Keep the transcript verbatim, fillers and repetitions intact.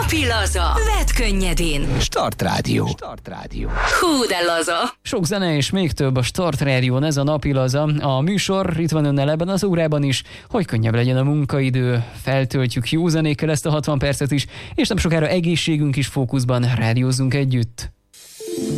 Napi laza. Vedd könnyedén. Start Rádió. Start Rádió. Hú, de laza. Sok zene és még több a Start Rádión, ez a Napi laza. A műsor itt van önnel ebben az órában is, hogy könnyebb legyen a munkaidő. Feltöltjük jó zenékkel ezt a hatvan percet is, és nem sokára egészségünk is fókuszban, rádiózzunk együtt.